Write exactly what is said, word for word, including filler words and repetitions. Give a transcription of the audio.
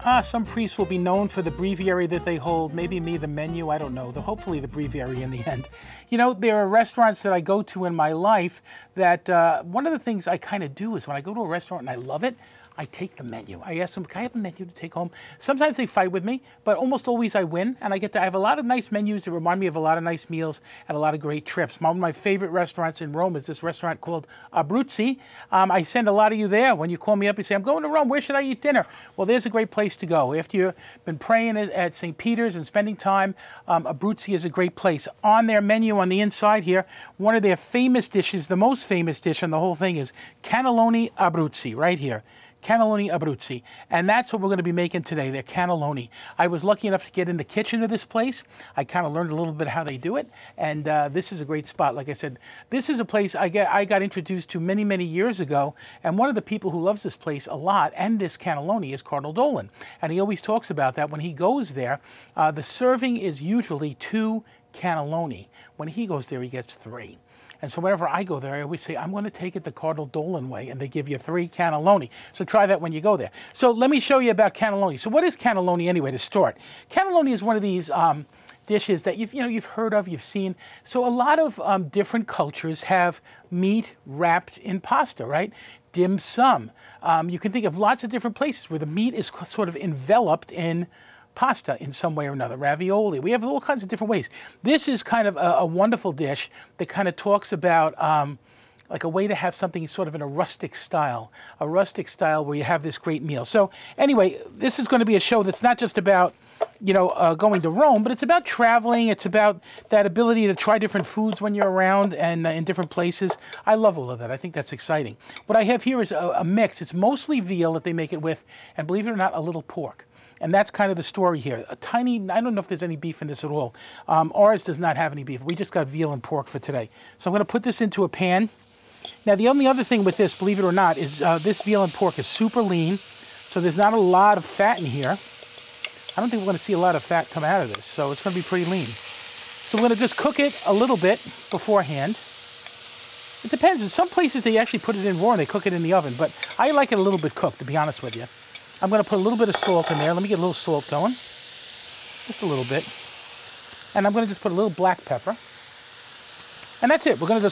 Ah, some priests will be known for the breviary that they hold. Maybe me, the menu, I don't know. The, hopefully the breviary in the end. You know, there are restaurants that I go to in my life that uh, one of the things I kind of do is when I go to a restaurant and I love it, I take the menu. I ask them, can I have a menu to take home? Sometimes they fight with me, but almost always I win. And I get to I have a lot of nice menus that remind me of a lot of nice meals and a lot of great trips. One of my favorite restaurants in Rome is this restaurant called Abruzzi. Um, I send a lot of you there. When you call me up, you say, I'm going to Rome. Where should I eat dinner? Well, there's a great place to go. After you've been praying at, at Saint Peter's and spending time, um, Abruzzi is a great place. On their menu on the inside here, one of their famous dishes, the most famous dish on the whole thing is cannelloni Abruzzi, right here. Cannelloni Abruzzi, and that's what we're going to be making today, their cannelloni. I was lucky enough to get in the kitchen of this place. I kind of learned a little bit how they do it, and uh, this is a great spot. Like I said, this is a place I, get, I got introduced to many, many years ago, and one of the people who loves this place a lot and this cannelloni is Cardinal Dolan, and he always talks about that when he goes there. Uh, the serving is usually two cannelloni. When he goes there, he gets three. And so whenever I go there, I always say, I'm going to take it the Cardinal Dolan way, and they give you three cannelloni. So try that when you go there. So let me show you about cannelloni. So what is cannelloni anyway, to start? Cannelloni is one of these um, dishes that you've, you know, you've heard of, you've seen. So a lot of um, different cultures have meat wrapped in pasta, right? Dim sum. Um, you can think of lots of different places where the meat is sort of enveloped in pasta in some way or another, ravioli. We have all kinds of different ways. This is kind of a, a wonderful dish that kind of talks about um, like a way to have something sort of in a rustic style, a rustic style where you have this great meal. So anyway, this is going to be a show that's not just about, you know, uh, going to Rome, but it's about traveling. It's about that ability to try different foods when you're around and uh, in different places. I love all of that. I think that's exciting. What I have here is a, a mix. It's mostly veal that they make it with, and believe it or not, a little pork. And that's kind of the story here. A tiny, I don't know if there's any beef in this at all. Um, ours does not have any beef. We just got veal and pork for today. So I'm going to put this into a pan. Now, the only other thing with this, believe it or not, is uh, this veal and pork is super lean. So there's not a lot of fat in here. I don't think we're going to see a lot of fat come out of this. So it's going to be pretty lean. So we're going to just cook it a little bit beforehand. It depends. In some places, they actually put it in raw and they cook it in the oven. But I like it a little bit cooked, to be honest with you. I'm going to put a little bit of salt in there. Let me get a little salt going. Just a little bit. And I'm going to just put a little black pepper. And that's it. We're going to